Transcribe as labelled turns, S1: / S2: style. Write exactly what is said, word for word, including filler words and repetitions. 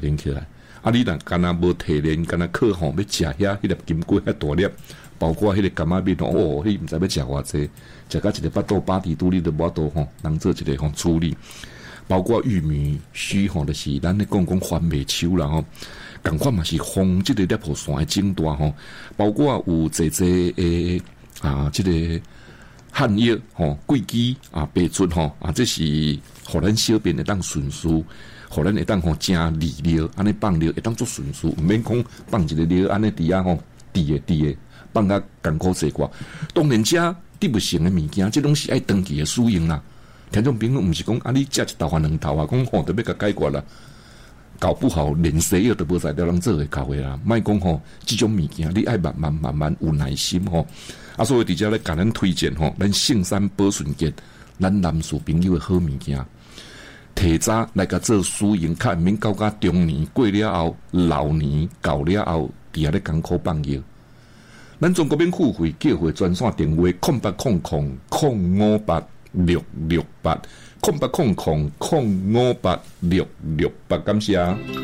S1: 炼起来。啊，你若干那无提炼，干那课吼要食遐迄粒金龟遐大粒，包括迄个柑仔面哦，迄毋知要食偌济，食到一个巴肚巴底肚里都无法度吼，人做一个吼处理。包括玉米须吼，就是咱咧讲讲番麦秋啦吼，共款嘛是风即个裂破线诶种大吼，包括有济济诶啊，即、这个汉药吼、桂枝啊、白术吼啊，这是互咱小便会当顺序。互咱会当吼正利料，安尼放料会当做顺序，毋免讲放一个料安尼伫遐吼，滴诶滴诶，放甲艰苦细寡。当然，遮得不成诶物件，即拢是爱长期诶使用啦。听众朋友毋是讲啊，你食一头还两头啊，讲吼特要甲解决啦。搞不好连西药都无在了人做会到诶啦。莫讲吼，即种物件你爱慢慢慢慢有耐心吼。啊，所以伫遮咧甲咱推荐吼，咱圣山保顺节，咱男士朋友诶好物件。提早来甲做使用，较毋免到甲中年过了后，老年到了后，伫遐咧艰苦放药。咱中国免付费叫回专线电话：空八空空空五八六六八，空八空空空五八六六八，感谢。